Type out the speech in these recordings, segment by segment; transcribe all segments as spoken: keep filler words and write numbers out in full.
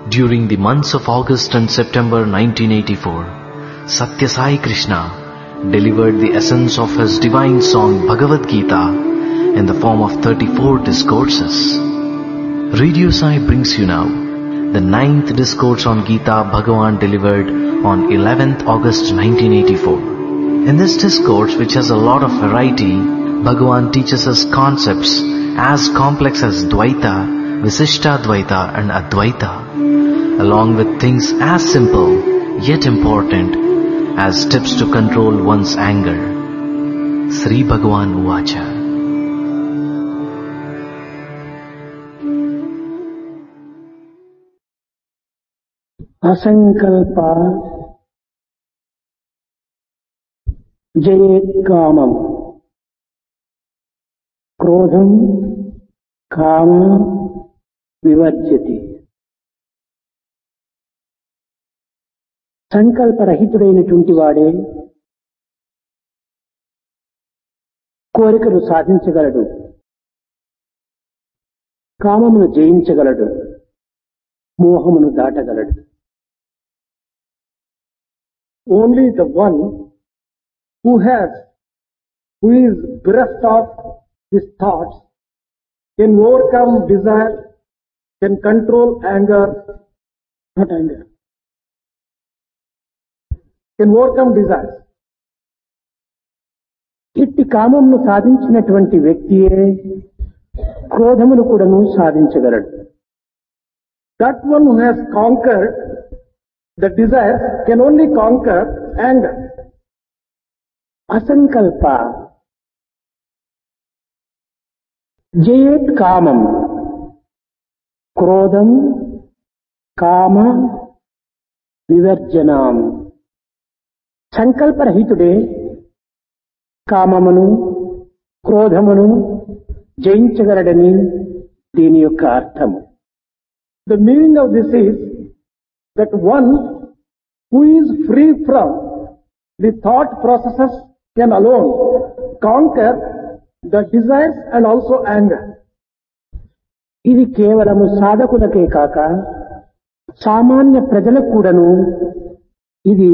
During the months of August and September nineteen eighty-four, Satya Sai Krishna delivered the essence of his divine song Bhagavad Gita in the form of thirty-four discourses. Radio Sai brings you now the ninth discourse on Gita Bhagavan delivered on eleventh August nineteen eighty-four. In this discourse, which has a lot of variety, Bhagavan teaches us concepts as complex as Dvaita, Visishta Dvaita and Advaita, along with things as simple yet important as tips to control one's anger. Sri Bhagavan Uvacha. Asankalpa Jayet Kamam Krodham Kama Vivarjati. సంకల్పరహితుడైనటువంటి వాడే కోరికను సాధించగలడు, కామమును జయించగలడు, మోహమును దాటగలడు. Only the one who has, who is bereft of his thoughts, can overcome desire, can control anger, not anger, can overcome desires. ఇట్టి కామమును సాధించినటువంటి వ్యక్తియే క్రోధమును కూడాను సాధించగలడు. That one who has conquered the desires can only conquer anger. అసంకల్ప జయేత్ కామం క్రోధం కామ వివర్జనాం. సంకల్పరహితుడే కామమును క్రోధమును జయించగలడని దీని యొక్క అర్థము. The meaning of this is that one who is free from the thought processes can alone conquer the desires and also anger. ఇది కేవలము సాధకులకే కాక సామాన్య ప్రజలకు కూడాను ఇది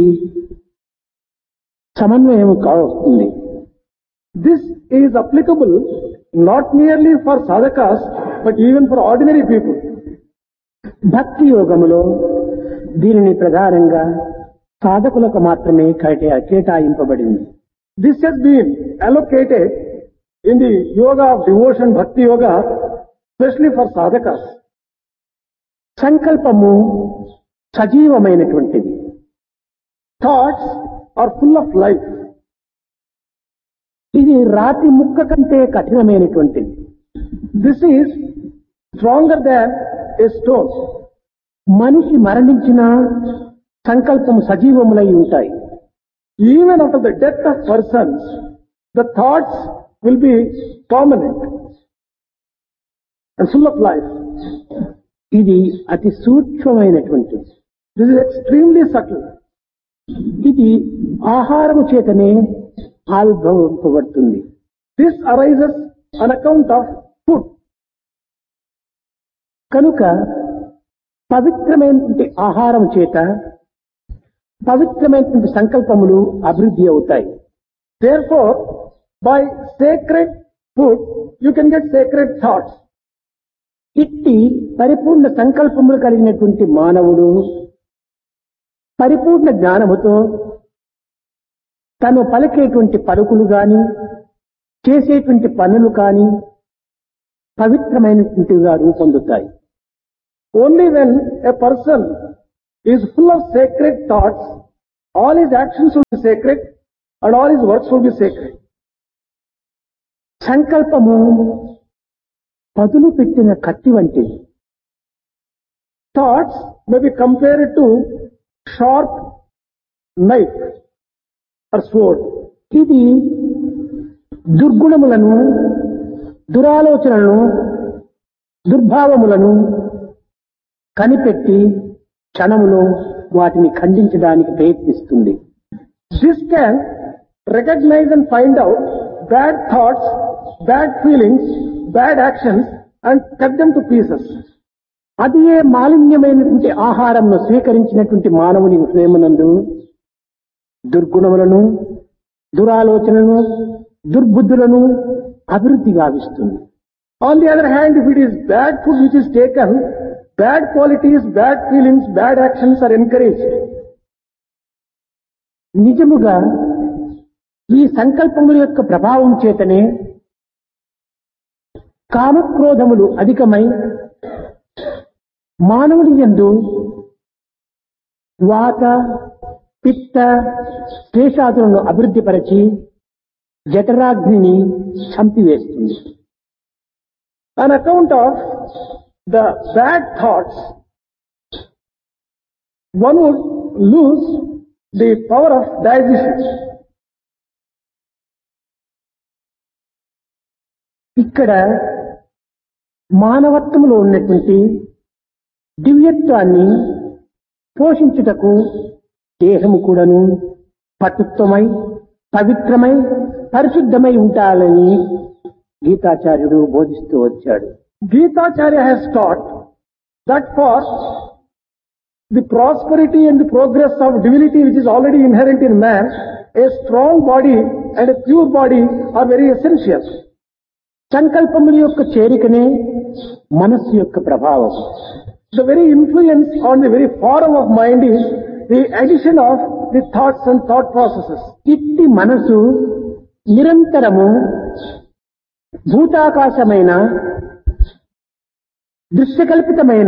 సమన్వయం కావస్తుంది. This is applicable not merely for sadhakas but even for ordinary people. భక్తి యోగములో దీనిని ప్రధానంగా సాధకులకు మాత్రమే కేటాయింపబడింది. This has been allocated in the yoga of devotion, bhakti yoga, especially for sadhakas. సంకల్పము సజీవమైనటువంటిది. Thoughts are full of life. ఇది రాతి ముక్క కంటే కఠినమైనటువంటిది. This is stronger than a stone. మనిషి మరణించిన సంకల్పము సజీవములై ఉంటాయి. Even after the death of persons, the thoughts will be permanent and full of life. ఇది అతి సూక్ష్మమైనటువంటిది. This is extremely subtle. ఇది ఆహారము చేతనే ఆవిర్భవింపబడుతుంది. This arises on account of food. కనుక పవిత్రమైనటువంటి ఆహారం చేత పవిత్రమైనటువంటి సంకల్పములు అభివృద్ధి అవుతాయి. Therefore, by sacred food, you can get sacred thoughts. ఇట్టి పరిపూర్ణ సంకల్పములు కలిగినటువంటి మానవుడు పరిపూర్ణ జ్ఞానముతో తను పలికేటువంటి పలుకులు గాని చేసేటువంటి పనులు కాని పవిత్రమైనటువంటివిగా రూపొందుతాయి. Only when a person is full of sacred thoughts, all his actions will be sacred and all his works will be sacred. సంకల్పము పదులు పెట్టిన కత్తి వంటిది. Thoughts may be compared to sharp knife or sword. ఇది దుర్గుణములను, దురాలోచనలను, దుర్భావములను కనిపెట్టి క్షణములో వాటిని ఖండించడానికి ప్రయత్నిస్తుంది. This can recognize and find out bad thoughts, bad feelings, bad actions and cut them to pieces. అది ఏ మాలిన్యమైనటువంటి ఆహారంను స్వీకరించినటువంటి మానవుని హృదయమునందు దుర్గుణములను, దురాలోచనలను, దుర్బుద్ధులను అభివృద్ధి గావిస్తుంది. On the other hand, if it is bad food which is taken, bad qualities, bad feelings, bad actions are encouraged. నిజముగా ఈ సంకల్పముల యొక్క ప్రభావం చేతనే కామక్రోధములు అధికమై మానవుని యందు వాత, పిత్త, శేషాదులను అభివృద్ధిపరచి జఠరాగ్నిని చంపివేస్తుంది. On account of the bad thoughts, one would lose the power of digestion. ఇక్కడ మానవత్వంలో ఉన్నటువంటి దివ్యత్వాన్ని పోషించుటకు దేహము కూడాను పటుత్వమై, పవిత్రమై, పరిశుద్ధమై ఉండాలని గీతాచార్యుడు బోధిస్తూ వచ్చాడు. Gitacharya has taught that for the prosperity and the progress of divinity which is already inherent in man, a strong body and a pure body are very essential. సంకల్పముల యొక్క చేరికనే మనస్సు యొక్క ప్రభావం. The very influence on the very forum of mind is the addition of the thoughts and thought processes. ఇట్టి మనసు నిరంతరము భూతాకాశమైన దృశ్యకల్పితమైన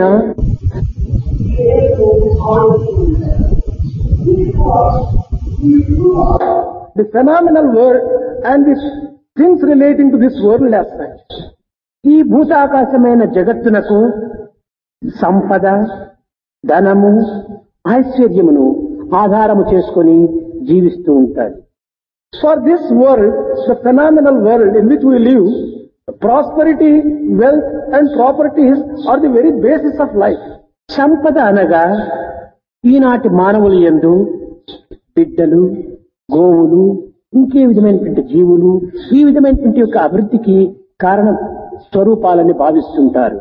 the phenomenal world and the things relating to this world as such. ఈ భూతాకాశమైన జగత్తునకు సంపద, ధనము, ఐశ్వర్యమును ఆధారము చేసుకొని జీవిస్తూ ఉంటారు. For this world, the phenomenal world in which we live, prosperity, wealth and properties are the very basis of life. సంపద అనగా ఈనాటి మానవుల యందు బిడ్డలు, గోవులు, ఇంకే విధమైనటువంటి జీవులు ఈ విధమైనటువంటి యొక్క అభివృద్ధికి కారణ స్వరూపాలని భావిస్తుంటారు.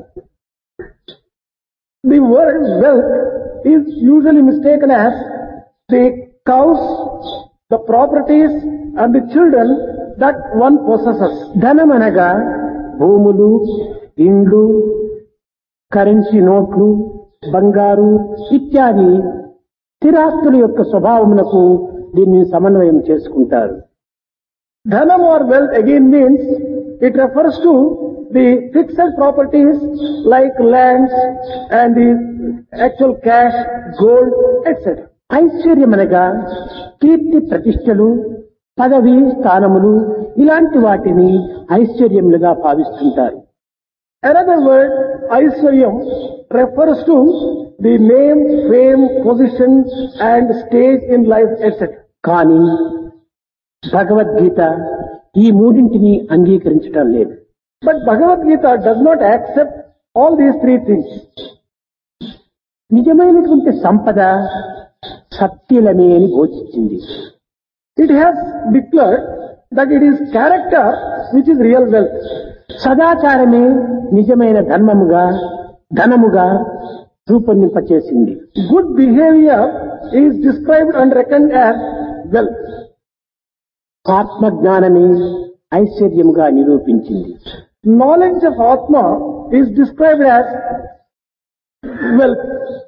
The word wealth is usually mistaken as the cows, the properties and the children that one possesses. ధనం అనగా భూములు, ఇండ్లు, కరెన్సీ నోట్లు, బంగారు ఇత్యాది స్థిరాస్తుల యొక్క స్వభావమునకు దీన్ని సమన్వయం చేసుకుంటారు. Dhanam or wealth again means it refers to the fixed properties like lands and the actual cash, gold, et cetera. ఐశ్వర్యం అనగా కీర్తి ప్రతిష్టలు, పదవి స్థానములు ఇలాంటి వాటిని ఐశ్వర్యములుగా భావిస్తుంటారు. Another word, Aishwaryam, refers to the name, fame, position and stage in life, et cetera. కానీ భగవద్గీత ఈ మూడింటిని అంగీకరించడం లేదు. But Bhagavad Gita does not accept all these three things. నిజమైనటువంటి సంపద సత్యలమే అని బోధించింది. It has declared that it is character which is real wealth. సదాచారమే నిజమైన ధర్మముగా, ధనముగా రూపొందింపచేసింది. Good behavior is described and reckoned as wealth. ఆత్మజ్ఞానమే ఐశ్వర్యముగా నిరూపించింది. Knowledge of Atma is described as wealth.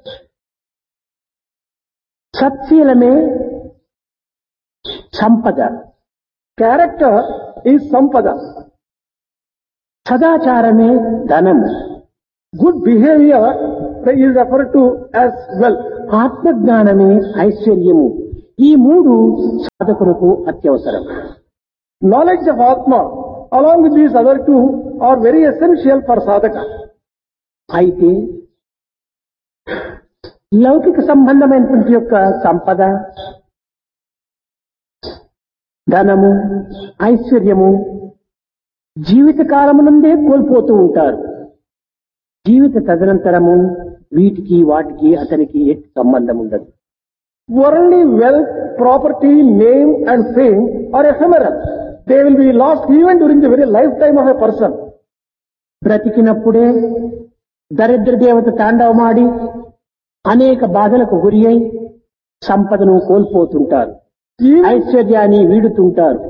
సత్శీలమే సంపద. Character is sampada. సదాచారమే ధనము. Good behavior is referred to as wealth. ఆత్మజ్ఞానమే ఐశ్వర్యము. ఈ మూడు సాధకులకు అత్యవసరం. Knowledge of Atma along with these other two are very essential for sadhaka. అయితే లౌకిక సంబంధమైనటువంటి యొక్క సంపద, ధనము, ఐశ్వర్యము జీవిత కాలమునందే కోల్పోతూ ఉంటారు. జీవిత తదనంతరము వీటికి వాటికి అతనికి ఎట్టి సంబంధం ఉండదు. Worldly wealth, property, name and fame are ephemeral. They will be lost even during the very lifetime of a person. బ్రతికినప్పుడే దరిద్ర దేవత తాండవమాడి అనేక బాధలకు గురి అయి సంపదను కోల్పోతుంటారు, ఐశ్వర్యాన్ని వీడుతుంటారు.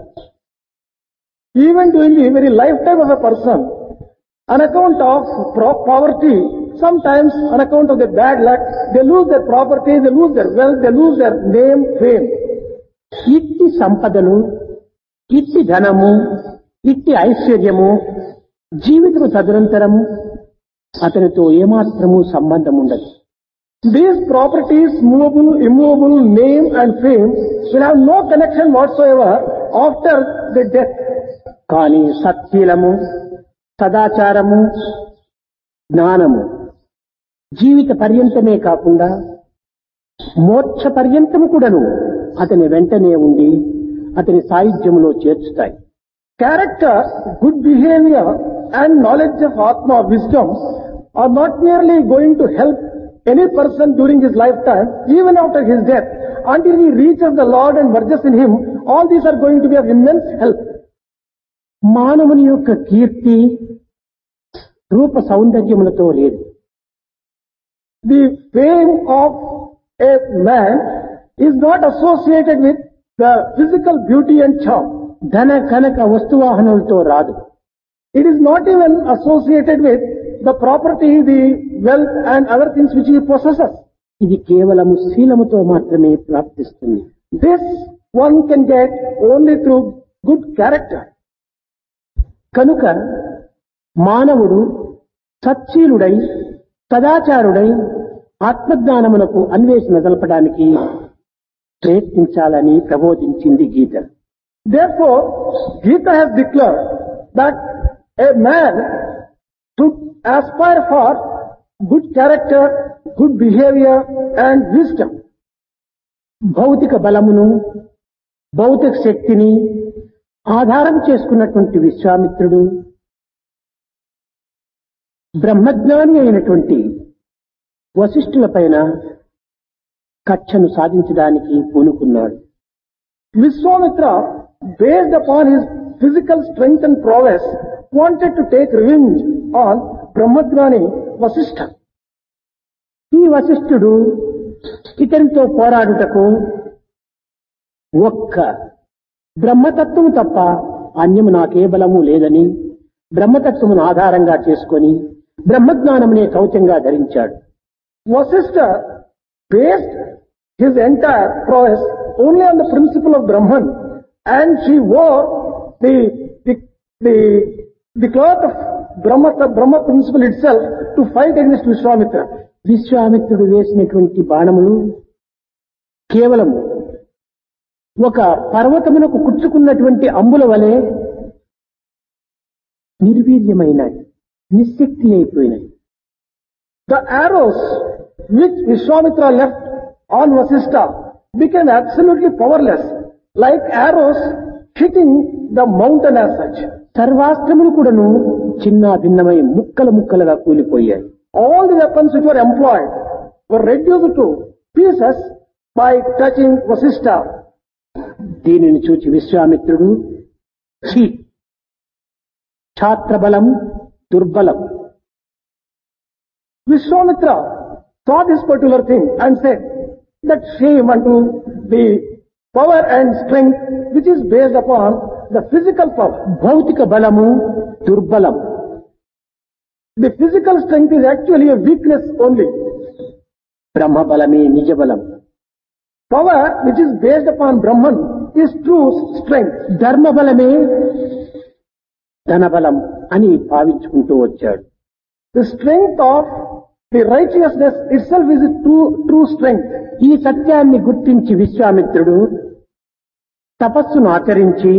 Even during the very lifetime of a person, on account of pro- poverty, sometimes on account of their bad luck, they lose their property, they lose their wealth, they lose their name, fame. ఇట్టి సంపదలు, ఇట్టి ధనము, ఇట్టి ఐశ్వర్యము జీవితము తదనంతరము అతనితో ఏమాత్రము సంబంధం ఉండదు. These properties, movable, immovable, name and fame will have no connection whatsoever after the death. కానీ సత్శీలము, సదాచారము, జ్ఞానము జీవిత పర్యంతమే కాకుండా మోక్ష పర్యంతము కూడాను అతని వెంటనే ఉండి అతని సాయుధ్యములో చేర్చుతాయి. Character, good behavior and knowledge of Atma, wisdom are not merely going to help any person during his lifetime, even after his death, until he reaches the Lord and merges in him. All these are going to be of immense help. మానవుని యొక్క కీర్తి రూప సౌందర్యములతో లేదు. The fame of a man is not associated with the physical beauty and charm. ధన కనక వస్తువాహనలతో రాదు. It is not even associated with the property, the wealth and other things which he possesses. ఇది కేవలము శీలముతో మాత్రమే ప్రాప్తిస్తుంది. This one can get only through good character. కనుక మానవుడు సచ్చీలుడై సదాచారుడై ఆత్మజ్ఞానమునకు అన్వేషణ జరపడానికి ప్రయత్నించాలని ప్రబోధించింది గీత. Therefore, Gita has declared that a man should aspire for good character, good behavior and wisdom. భౌతిక బలమును, భౌతిక శక్తిని ఆధారం చేసుకున్నటువంటి విశ్వామిత్రుడు బ్రహ్మజ్ఞాని అయినటువంటి వశిష్ఠుల పైన కక్షను సాధించడానికి పూనుకున్నాడు. Vishwamitra, based upon his physical strength and prowess, wanted to take revenge on Brahmagnani Vasishtha. ఈ వశిష్ఠుడు ఇతనితో పోరాడుటకు ఒక్క బ్రహ్మతత్వము తప్ప అన్యము నాకే బలము లేదని బ్రహ్మతత్వమును ఆధారంగా చేసుకొని బ్రహ్మజ్ఞానమునే కవచంగా ధరించాడు. Vasishtha based his entire prowess only on the principle of Brahman, and she wore the the the, the cloth of Brahma, the Brahma principle itself to fight against Vishwamitra. విశ్వామిత్రుడు వేసినటువంటి బాణములు కేవలము ఒక పర్వతమునకు కుచ్చుకున్నటువంటి అంబుల వలె నిర్వీర్యమైనాయి, నిశ్శక్తి అయిపోయినాయి. The arrows which Vishwamitra left on Vasishtha became absolutely powerless, like arrows hitting the mountain as such. సర్వాస్త్రములు కూడాను చిన్న భిన్నమై ముక్కలు ముక్కలుగా కూలిపోయాయి. All the weapons which were employed were reduced to pieces by touching Vasishtha. దీనిని చూచి విశ్వామిత్రుడు ఛీ, ఛాత్రబలం దుర్బలం. Vishwamitra saw this particular thing and said that shame unto the power and strength which is based upon the physical power. భౌతిక బలము దుర్బలం. The physical strength is actually a weakness only. బ్రహ్మ బలమే నిజ బలం. Power which is based upon Brahman is true strength. ధర్మ బలమే ధనబలం అని భావించుకుంటూ వచ్చాడు. The strength of the righteousness itself is a true, true strength. ఈ సత్యాన్ని గుర్తించి విశ్వామిత్రుడు తపస్సును ఆచరించి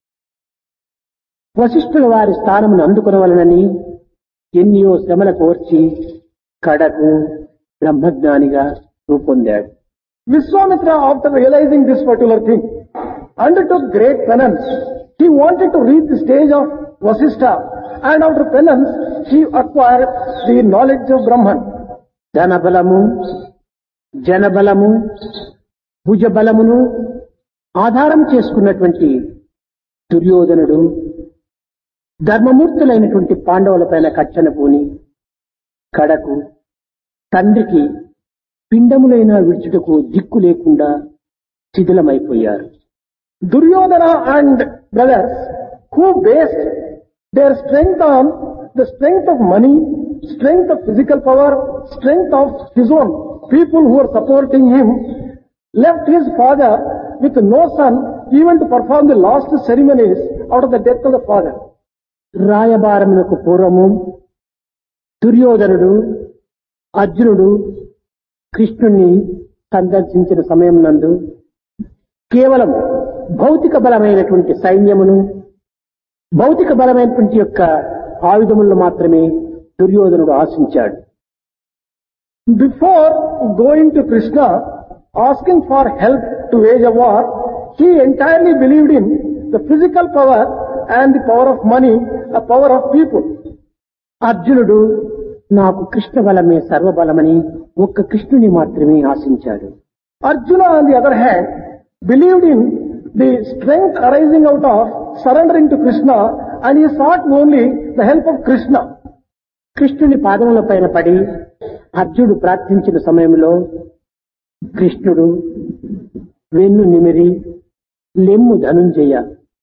వశిష్ఠుల వారి స్థానమును అందుకొనవలనని ఎన్నో శ్రమల కోర్చి కడకు బ్రహ్మజ్ఞానిగా రూపొందాడు. Vishwamitra, after realizing this particular thing, undertook great penance. He wanted to reach the stage of Vasishtha, and after penance, he acquired the knowledge of Brahman. ధనబలము, జనబలము, భుజబలమును ఆధారం చేసుకున్నటువంటి దుర్యోధనుడు ధర్మమూర్తులైనటువంటి పాండవుల పైన కచ్చన పూని కడకు తండ్రికి పిండములైన విడుచుటకు దిక్కు లేకుండా శిథిలమైపోయారు. Duryodhana and brothers who based their strength on the strength of money, strength of physical power, strength of his own people who were supporting him, left his father with no son even to perform the last ceremonies out of the death of the father. రాయబారమునకు పూర్వము దుర్యోధనుడు అర్జునుడు కృష్ణుణ్ణి సందర్శించిన సమయం నందు కేవలం భౌతిక బలమైనటువంటి సైన్యమును భౌతిక బలమైనటువంటి యొక్క ఆయుధములను మాత్రమే దుర్యోధనుడు ఆశించాడు. Before going to Krishna, asking for help to wage a war, he entirely believed in the physical power and the power of money, the power of people. అర్జునుడు నాకు కృష్ణ బలమే సర్వబలమని ఒక్క కృష్ణుని మాత్రమే ఆశించాడు. Arjuna, on the other hand, believed in the strength arising out of surrendering to Krishna, and he sought only the help of Krishna. కృష్ణుని పాదముల పైన పడి అర్జునుడు ప్రార్థించిన సమయంలో కృష్ణుడు వెన్ను నిమిరి లెమ్ము Dhanunjaya.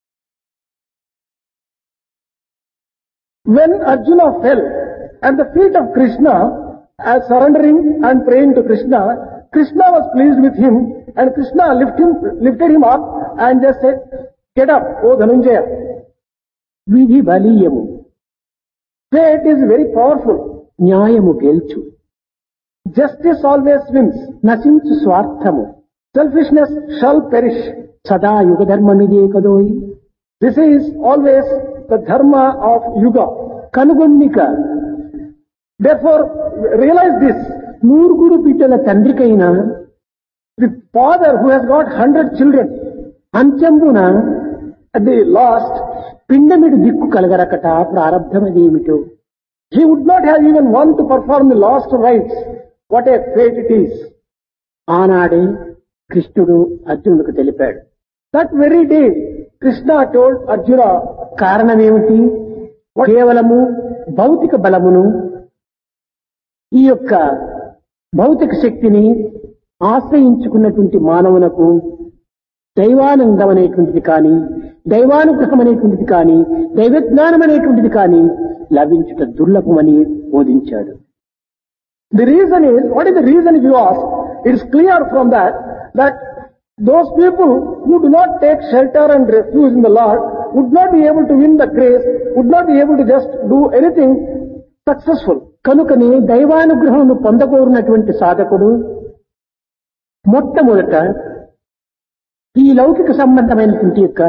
When Arjuna fell at the feet of Krishna as surrendering and praying to Krishna, Krishna was pleased with him, and Krishna lift him, lifted him up and just said, "Get up, O Dhananjaya." విధి బలీయము, Fate is very powerful. న్యాయము గెల్చు, Justice always wins. నశించు స్వార్థము, Selfishness shall perish. సదా యుగ ధర్మమిదే కదోయి. This is always the dharma of Yuga. కనుగొన్నిక Therefore, realize this. నూరుగురు బిడ్డల తండ్రికైనా The father who has got hundred children, అంత్యంబున at the last, పిండమిడు దిక్కు కలగరకట ప్రారంధమదేమిటో. he would not have even one to perform the last rites. What a fate it is. ఆనాడే కృష్ణుడు అర్జునుడికి తెలిపాడు. That very day, Krishna told Arjuna, కారణమేమిటి? కేవలము భౌతిక బలమును, ఈ యొక్క భౌతిక శక్తిని ఆశ్రయించుకున్నటువంటి మానవునకు దైవానందం అనేటువంటిది కానీ, దైవానుగ్రహం అనేటువంటిది కానీ, దైవజ్ఞానం అనేటువంటిది కానీ లభించుట దుర్లభమని బోధించాడు. the reason is, what is the reason if you ask? It is clear from that, that those people who do not take shelter and refuge in the Lord would not be able to win the grace, would not be able to just do anything successful. కనుకనే దైవానుగ్రహమును పొందకోరున్నటువంటి సాధకుడు మొట్టమొదట ఈ లౌకిక సంబంధమైనటువంటి యొక్క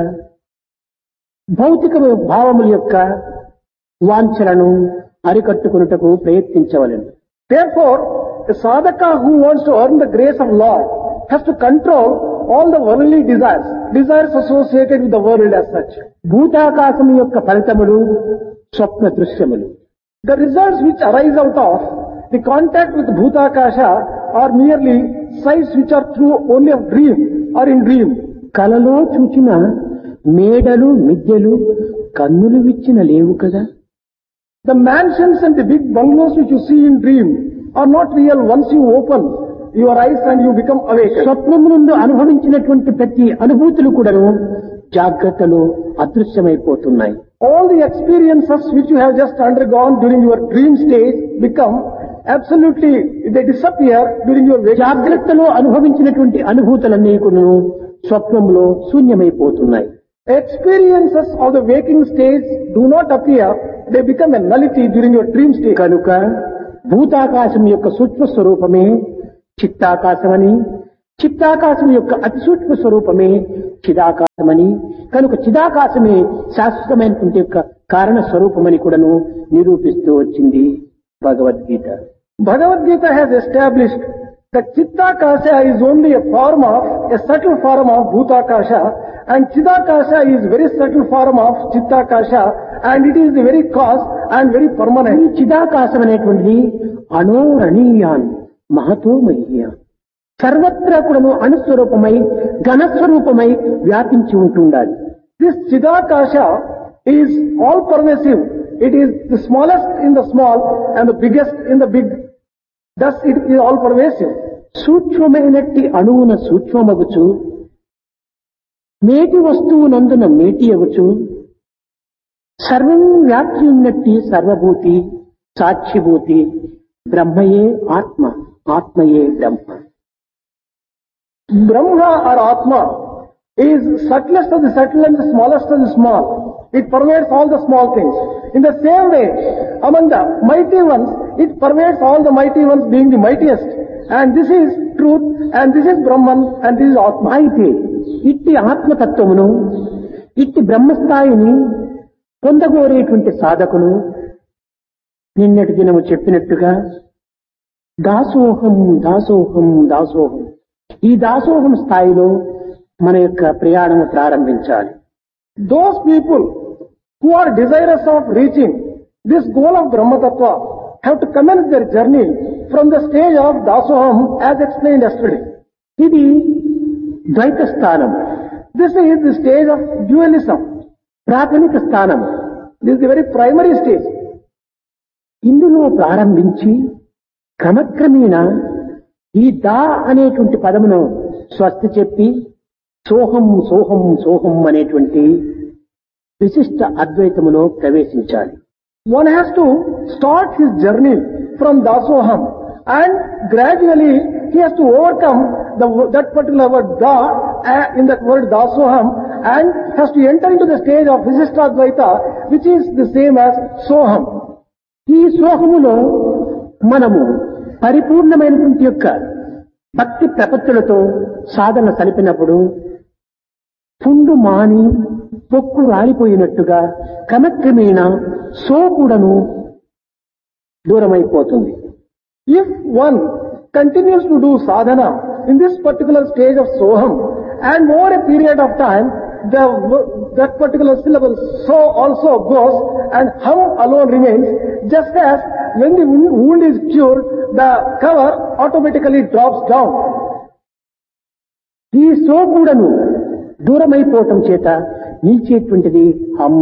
భౌతిక భావముల యొక్క వాంఛలను అరికట్టుకున్నటకు ప్రయత్నించవలెను. Therefore, a sadhaka who wants to earn the grace of Lord has to control all the worldly desires, desires associated with the world as such. భూతాకాశము యొక్క ఫలితములు స్వప్న దృశ్యములు. The results which arise out of the contact with Bhutakasha are merely sights which are through only of dream or in dream. కలలో చూచిన మేడలు మిద్దెలు కన్నులు విచ్చిన లేవు కదా. The mansions and the big bungalows which you see in dream are not real once you open your eyes and you become awakened. స్వప్నము నుండి అనుభవించినటువంటి ప్రతి అనుభూతులు కూడాను జాగ్రత్తలో అదృశ్యమైపోతున్నాయి. All the experiences which you have just undergone during your dream stage become absolutely, they disappear during your waking. జాగ్రత్తలో అనుభవించినటువంటి అనుభూతులన్నీ కూడాను స్వప్నంలో శూన్యమైపోతున్నాయి. Experiences of the waking stage do not appear, they become a nullity during your dream stage. కనుక భూతాకాశం యొక్క సూక్ష్మ స్వరూపమే చిత్తాకాశమని, చిత్తాకాశం యొక్క అతి సూక్ష్మ స్వరూపమే చిదాకాశమని, కనుక చిదాకాశమే శాశ్వతమైనటువంటి యొక్క కారణ స్వరూపమని కూడాను నిరూపిస్తూ వచ్చింది Bhagavad Gita. Bhagavad Gita has established that Chittakasha is only a form of, a subtle form of Bhutakasha, and Chidakasha is very subtle form of Chittakasha, and it is the very cause and very permanent. ఈ చిదాకాశం అనేటువంటిది అణోరణీయాన్ మహతో మహీయాన్, సర్వత్రా కూడాను అణుస్వరూపమై ఘనస్వరూపమై వ్యాపించి ఉంటుండాలి. This Chidakasha is all pervasive, it is the smallest in the small and the biggest in the big. Thus it is all pervasive. సూక్ష్మమైనట్టి అణువున సూక్ష్మమగుచు నేటి వస్తువు నందున మేటి అగుచు సర్వం వ్యాప్తి ఉన్నట్టి సర్వభూతి సాక్షిభూతి బ్రహ్మయే ఆత్మ ఆత్మయే బ్రహ్మ. Brahma or Atma is subtlest of the subtle and the smallest of the small. It pervades all the small things. In the same way, among the mighty ones, it pervades all the mighty ones being the mightiest. And this is truth, and this is Brahman, and this is Atma. అయితే ఇట్టి ఆత్మతత్వమును ఇట్టి బ్రహ్మస్థాయిని పొందగోరేటువంటి సాధకులు నిన్నటి దినము చెప్పినట్టుగా దాసోహం దాసోహం దాసోహం ఈ దాసోహం స్థాయిలో మన యొక్క ప్రయాణము ప్రారంభించాలి. Those people who are desirous of reaching this goal of Brahma Tattva have to commence their journey from the stage of Dasoham as explained yesterday. ఇది ద్వైత స్థానం. This is the stage of dualism. ప్రాథమిక స్థానం. This is the very primary stage. ఇందులో ప్రారంభించి క్రమక్రమేణా ఈ దా అనేటువంటి పదమును స్వస్తి చెప్పి సోహం సోహం సోహం అనేటువంటి విశిష్ట అద్వైతములో ప్రవేశించాలి. One has to start his journey from Dasoham and gradually he has to overcome the, that particular word da uh, in that word Dasoham and has to enter into the stage of Visishtadvaita which is the same as Soham. ఈ సోహములో మనము పరిపూర్ణమైనటువంటి యొక్క భక్తి ప్రపత్తులతో సాధన సలిపినప్పుడు పుండు మాని పొక్కు రాలిపోయినట్టుగా క్రమక్రమేణా so కూడాను దూరమైపోతుంది. If one continues to do sadhana in this particular stage of Soham and over a period of time the that particular syllable so also goes and hum alone remains, just as when the wound is cured the cover automatically drops down. ఈ so కూడాను దూరమైపోవటం చేత నిలిచేటువంటిది హమ్.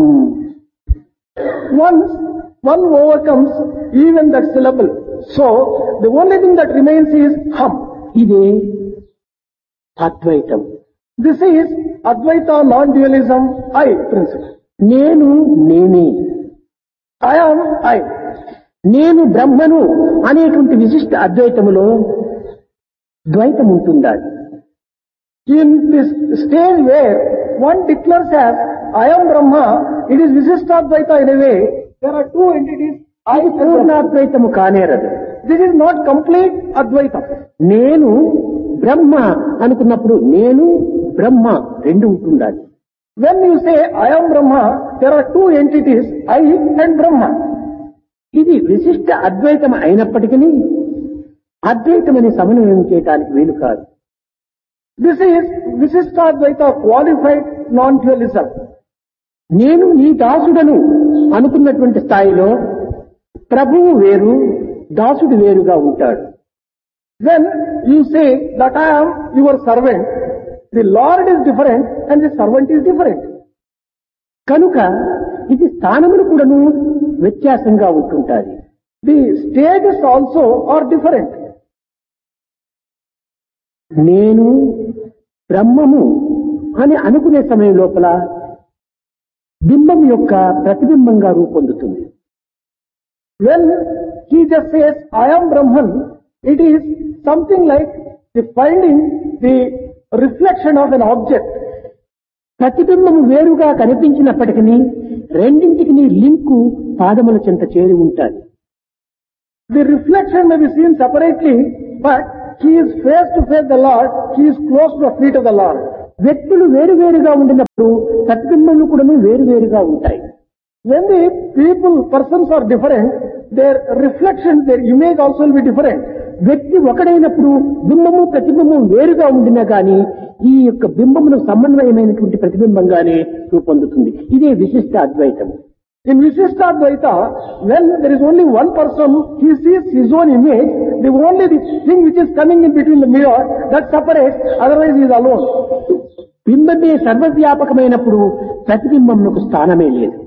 Once one overcomes even that syllable, so the only thing that remains is hum. ఇదే అద్వైతం. This is Advaita non-dualism I principle. నేను నేనే, I am I. నేను బ్రహ్మను అనేటువంటి విశిష్ట అద్వైతములో ద్వైతం ఉంటుందా? In this stage where one declares as I am Brahma, it is Visishtadvaita in a way. There are two entities. I ఇది పూర్ణాద్వైతము కానేరదు. This is not complete Advaita. నేను బ్రహ్మ అనుకున్నప్పుడు నేను బ్రహ్మ రెండు ఉంటుండాలి. When you say I am Brahma, there are two entities, I and Brahma. ఇది విశిష్ట అద్వైతం అయినప్పటికీ అద్వైతమని సమన్వయం చేయడానికి వీలు కాదు. This is Visishtadvaita qualified non-dualism. నేను నీ దాసుడను అనుకున్నటువంటి స్థాయిలో ప్రభువు వేరు దాసుడు వేరుగా ఉంటాడు. When you say that I am your servant, the Lord is different and the servant is different. కనుక ఇది స్థానములు కూడాను వ్యత్యాసంగా ఉంటుంటాయి. The stages also are different. నేను బ్రహ్మము అని అనుకునే సమయం లోపల బింబం యొక్క ప్రతిబింబంగా రూపొందుతుంది. When he just says I am Brahman, it is something like the finding the reflection of an object. ప్రతిబింబము వేరుగా కనిపించినప్పటికీ రెండింటికి లింకు పాదముల చెంత చేరి ఉంటాయి. The reflection may be seen separately, but he is face to face the Lord, he is close to the feet of the Lord. వ్యక్తులు వేరువేరుగా ఉండినప్పుడు ప్రతిబింబములు కూడా వేరువేరుగా ఉంటాయి. When the people, persons are different, their reflection, their image also will be different. వ్యక్తి ఒకడైనప్పుడు బింబము ప్రతిబింబం వేరుగా ఉండినా గాని ఈ యొక్క బింబమును సమన్వయమైనటువంటి ప్రతిబింబంగానే రూపొందుతుంది. ఇదే విశిష్ట అద్వైతం. In Visishtadvaita, when there is only one person, he sees his own image, the only the thing which is coming in between the mirror, that separates, otherwise he is alone. బింబమే సర్వవ్యాపకమైనప్పుడు ప్రతిబింబమునకు స్థానమే లేదు.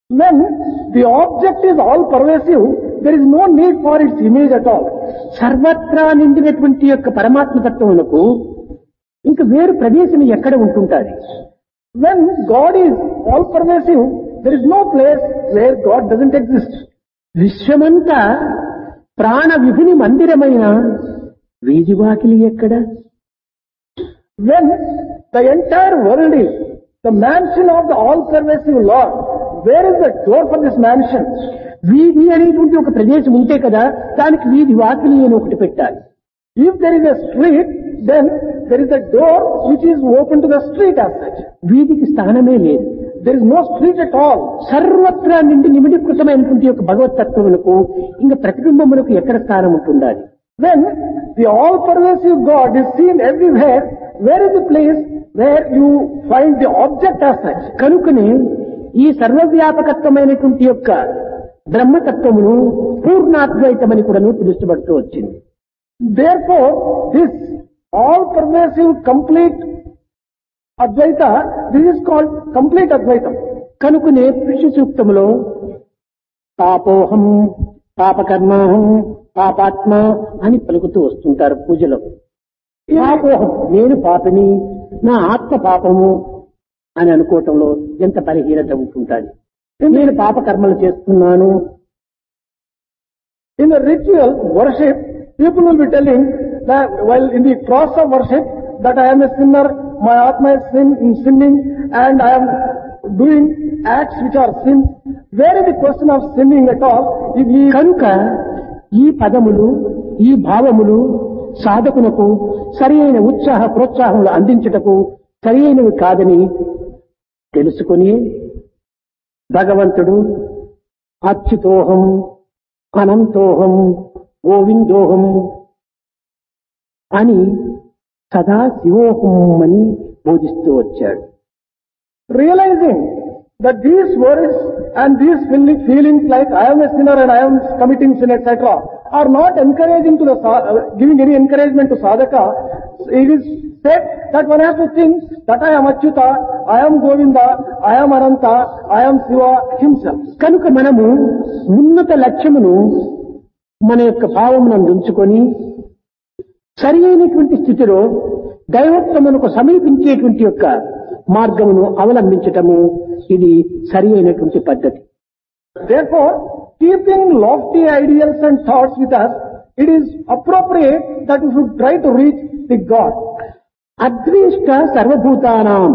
When the object is all pervasive, there is no need for its image at all. సర్వత్రా నిండినటువంటి యొక్క పరమాత్మ తత్వమునకు ఇంక వేరు ప్రదేశం ఎక్కడ ఉంటుంటారు? When God is all pervasive, there is no place where God doesn't exist. విశ్వమంతా ప్రాణ విభిని మందిరమైన వీధివాకిలి ఎక్కడ? When the entire world is the mansion of the all-pervasive Lord, where is the door for this mansion? వీధి అనేటువంటి ఒక ప్రదేశం ఉంటే కదా దానికి వీధి వాకిలి అని ఒకటి పెట్టాలి. If there is a street, then there is a door which is open to the street as such. వీధికి స్థానమే లేదు. There is no street at all. సర్వత్రా నిండి నిమిడీకృతమైనటువంటి యొక్క భగవతత్వమునకు ఇంకా ప్రతిబింబమునకు ఎక్కడ స్థానం ఉంటుండాలి? When the all-pervasive God is seen everywhere, where is the place where you find the object as such? కనుకనే ఈ సర్వవ్యాపకత్వమైనటువంటి యొక్క బ్రహ్మతత్వమును పూర్ణాద్వైతమని కూడాను పిలుస్తబడుతూ వచ్చింది. Therefore, this all-pervasive complete Advaita, this is called complete Advaitam. కనుకనే పురుష సూక్తములో పాపోహం పాపకర్మాహం పాపాత్మ అని పలుకుతూ వస్తుంటారు పూజలో. పాపోహం నేను పాపిని, నా ఆత్మ పాపము అని అనుకోవటంలో ఎంత బలహీనత ఉంటుంటుంది. నేను పాపకర్మలు చేస్తున్నాను. In the ritual worship, people will be telling that while in the cross of worship that I am a sinner, my Atma is sin, sinning and I am doing acts which are sin. Where is the question of sinning at all? If he కనుక ఈ పదములు ఈ భావములు సాధకునకు సరి అయిన ఉత్సాహ ప్రోత్సాహములు అందించుటకు సరి అయినవి కాదని తెలుసుకుని భగవంతుడు అచ్యుతోహం అనంతోహం గోవిందోహం అని సదా శివోహం అని బోధిస్తూ వచ్చాడు. realizing that these words and these feelings like I am a sinner and I am committing sin, et cetera, are not encouraging to the giving any encouragement to sadhaka, it is said that one has to think that I am Achyuta, I am Govinda, I am Ananta, I am Shiva himself. కనుక మనము ఉన్నత లక్ష్యమును మన యొక్క భావమునందు ఉంచుకొని సరి అయినటువంటి స్థితిలో దైవత్వమునకు సమీపించేటువంటి యొక్క మార్గమును అవలంబించటము ఇది సరి అయినటువంటి పద్ధతి. Therefore, keeping lofty ideals and thoughts with us, it is appropriate that we should try to reach the God. అద్వేష్ట సర్వభూతానాం.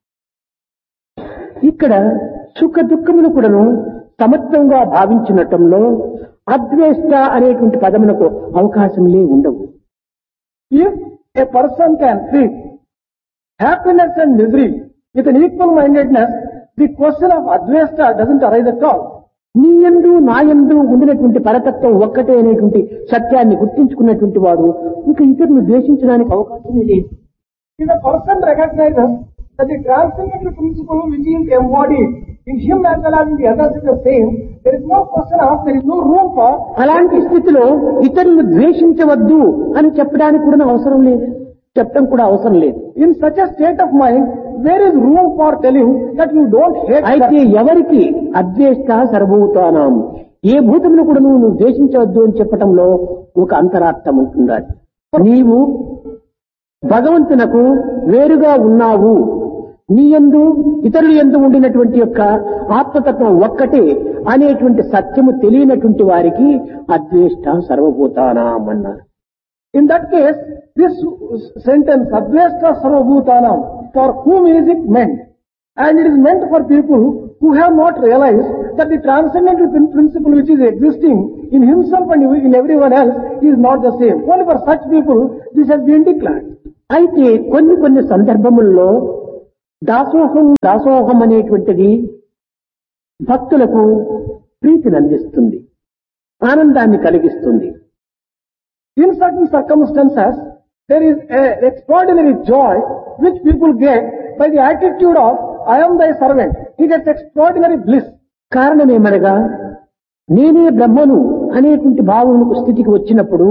ఇక్కడ సుఖ దుఃఖములు కూడాను సమత్వంగా భావించినటంలో అద్వేష్ట అనేటువంటి పదమునకు అవకాశంలే ఉండవు. If a person can treat happiness and misery with an equal mindedness, the question of advesta doesn't arise at all. నీ యందు నా యందు ఉండినటువంటి పరతత్వం ఒక్కటే అనేటువంటి సత్యాన్ని గుర్తించుకున్నటువంటి వాడు ఇంకా ఇతరులను ద్వేషించడానికి అవకాశమే లేదు. If a person recognizes that the transcendental principle which is embodied in him as well as in the others is the same, there is no question of, there is no room for. అలాంటి స్థితిలో ఇతరులను ద్వేషించవద్దు అని చెప్పడానికి కూడా అవసరం లేదు, చెప్పడం కూడా అవసరం లేదు. In such a state of mind, there is room for telling that you don't hate. అయితే ఎవరికి అద్వేష్ట సర్వభూతానాం, ఏ భూతమును కూడా నువ్వు నువ్వు ద్వేషించవద్దు అని చెప్పటంలో ఒక అంతరార్థం ఉంటుందా? నీవు భగవంతునకు వేరుగా ఉన్నావు, నీ యందు ఇతరుల యందు ఉండినటువంటి యొక్క ఆత్మతత్వం ఒక్కటే అనేటువంటి సత్యము తెలియనటువంటి వారికి అద్వేష్ట సర్వభూతానాం అన్నారు. In that case, this sentence, Advesta Sarvabhutanam, for whom is it meant? And it is meant for people who have not realized that the transcendental principle which is existing in himself and in everyone else is not the same. Only for such people, this has been declared. అయితే కొన్ని కొన్ని సందర్భముల్లో దాసోహం దాసోహం అనేటువంటిది భక్తులకు ప్రీతిని అందిస్తుంది, ఆనందాన్ని కలిగిస్తుంది. In certain circumstances, there is an extraordinary joy which people get by the attitude of, I am thy servant. He gets extraordinary bliss. కారణమేమనగా నేనే బ్రహ్మను అనేటువంటి భావమునకు స్థితికి వచ్చినప్పుడు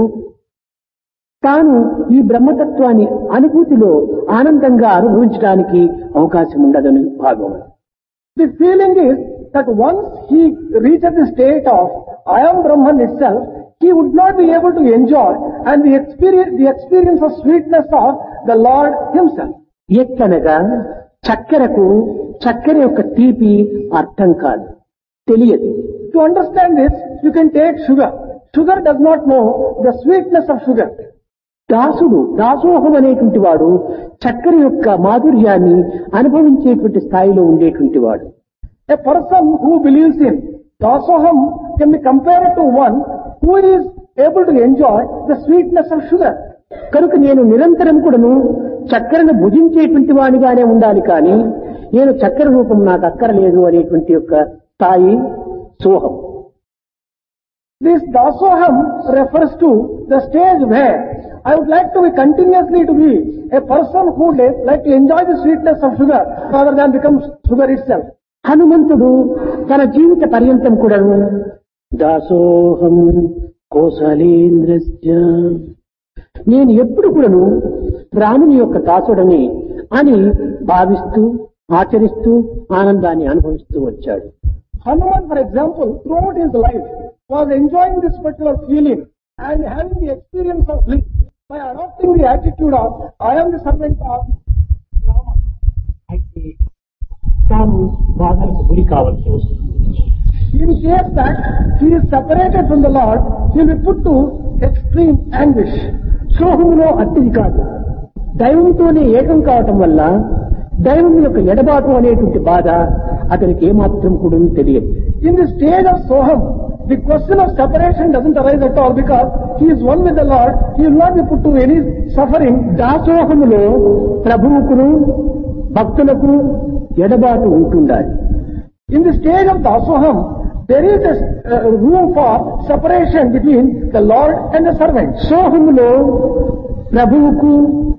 తాను ఈ బ్రహ్మతత్వాన్ని అనుభూతిలో ఆనందంగా అనుభవించడానికి అవకాశం ఉండదని భావం. The feeling is that once he reaches the state of I am Brahman itself, he would not be able to enjoy and the experience, the experience of sweetness of the Lord himself. ఎట్లనగా చక్కెరకు చక్కెర యొక్క తీపి అర్థం కాదు, తెలియదు. To understand this, you can take sugar. Sugar does not know the sweetness of sugar. దాసుడు దాసోహం అనేటువంటి వాడు చక్కెర యొక్క మాధుర్యాన్ని అనుభవించేటువంటి స్థాయిలో ఉండేటువంటి వాడు. A person who believes in dasoham can be compared to one who is able to enjoy the sweetness of sugar. కనుక నేను నిరంతరం కూడాను చక్కెరను భుజించేటువంటి వాడిగానే ఉండాలి, కానీ నేను చక్కెర రూపం నాకు అక్కరలేదు అనేటువంటి యొక్క స్థాయి సోహం. This dasoham refers to the stage where I would like to be continuously to be a person who would like to enjoy the sweetness of sugar rather than become sugar itself. హనుమంతుడు తన జీవిత పర్యంతం కూడాను దాసోహం కోసలేంద్రస్య, నేను ఎప్పుడు కూడాను రాముని యొక్క దాసుడని అని భావిస్తూ ఆచరిస్తూ ఆనందాన్ని అనుభవిస్తూ వచ్చాడు. Hanuman, for example, throughout his life was enjoying this particular feeling and having the experience of bliss by adopting the attitude of I am the servant of Rama. అయితే తాను బాధలకు గురి కావాల్సి వస్తుంది. In case that he is separated from the Lord, he will be put to extreme anguish. సోహములో అట్టిది కాదు, దైవంతోనే ఏకం కావటం వల్ల దైవం యొక్క ఎడబాటు అనేటువంటి బాధ అతనికి ఏమాత్రం కూడా తెలియదు. In the stage of Soham, the question of separation doesn't arise at all because he is one with the Lord. He will not be put to any suffering. దాసోహములో ప్రభువుకును భక్తులకు ఎడబాటు ఉంటుండాలి. In the stage of Dasoham, there is a uh, room for separation between the Lord and the servant. సోహములో ప్రభువుకు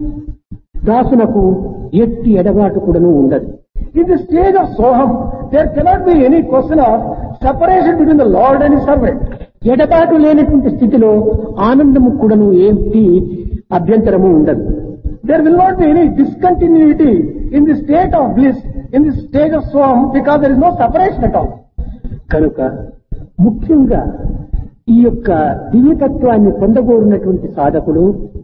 దాసునకు ఎట్టి ఎడబాటు కూడాను ఉండదు. In the stage of Soham, there cannot be any question of separation between the Lord and his servant. ఎడబాటు లేనటువంటి స్థితిలో ఆనందము కూడాను ఏంటి అభ్యంతరము ఉండదు. There will not be any discontinuity in the state of bliss, in the stage of Soham, because there is no separation at all. కనుక ముఖ్యంగా ఈ యొక్క దివ్యతత్వాన్ని పొందగోరినటువంటి సాధకుడు